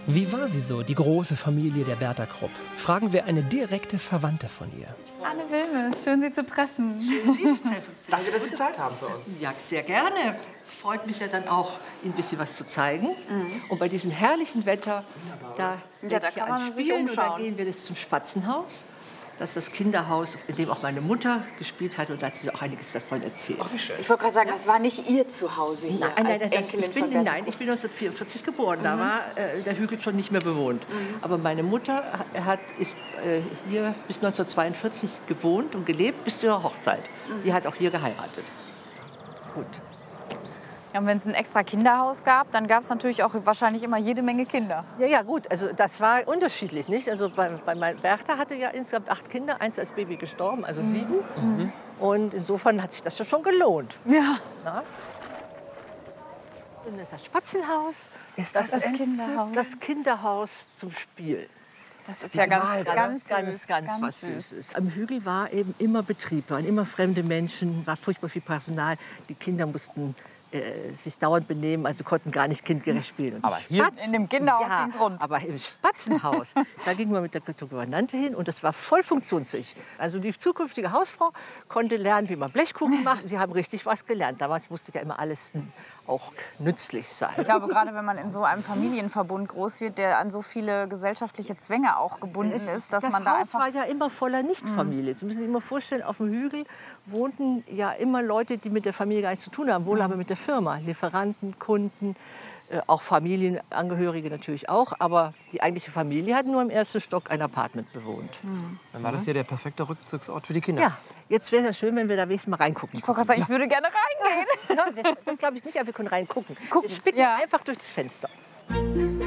Wie war sie so, die große Familie der Berta Krupp? Fragen wir eine direkte Verwandte von ihr. Anne Wilmes, schön Sie zu treffen. Schön, Sie zu treffen. Danke, dass Sie Zeit haben für uns. Ja, sehr gerne. Es freut mich ja dann auch, Ihnen ein bisschen was zu zeigen. Und bei diesem herrlichen Wetter, da kann man sich Spielen und da umschauen. gehen wir jetzt zum Spatzenhaus. Das ist das Kinderhaus, in dem auch meine Mutter gespielt hat, und da hat sie auch einiges davon erzählt. Ach, wie schön. Ich wollte gerade sagen, das war nicht Ihr Zuhause hier als Enkelin ich bin von Berta 1944 geboren. Da war der Hügel schon nicht mehr bewohnt. Aber meine Mutter ist hier bis 1942 gewohnt und gelebt bis zu ihrer Hochzeit. Die hat auch hier geheiratet. Gut. Ja, und wenn es ein extra Kinderhaus gab, dann gab es natürlich auch wahrscheinlich immer jede Menge Kinder. Ja, gut, also das war unterschiedlich, nicht? Also bei Berta hatte ja insgesamt 8 Kinder, eins als Baby gestorben, also 7. Und insofern hat sich das schon gelohnt. Ja. Na? Und das Spatzenhaus ist das Kinderhaus? Das Kinderhaus zum Spiel. Das ist ja ganz was Süßes. Am Hügel war eben immer Betrieb, waren immer fremde Menschen, war furchtbar viel Personal. Die Kinder mussten sich dauernd benehmen, also konnten gar nicht kindgerecht spielen. Und Aber hier in dem Kinderhaus ging's rund. Aber im Spatzenhaus, da gingen wir mit der Gouvernante hin und das war voll funktionsfähig. Also die zukünftige Hausfrau konnte lernen, wie man Blechkuchen macht. Sie haben richtig was gelernt. Damals musste ja immer alles auch nützlich sein. Ich glaube, gerade wenn man in so einem Familienverbund groß wird, der an so viele gesellschaftliche Zwänge auch gebunden ist, dass man da Das Haus einfach... war ja immer voller Nichtfamilie. Sie müssen sich immer vorstellen, auf dem Hügel wohnten ja immer Leute, die mit der Familie gar nichts zu tun haben, wohl aber mit der Firma. Lieferanten, Kunden, auch Familienangehörige natürlich auch. Aber die eigentliche Familie hat nur im ersten Stock ein Apartment bewohnt. Dann war das hier der perfekte Rückzugsort für die Kinder. Ja, jetzt wäre es schön, wenn wir da wenigstens mal reingucken. Ich wollte gerade sagen, ich würde gerne reingehen. Ja, das glaube ich nicht, aber wir können reingucken. Wir spicken Ja. einfach durch das Fenster.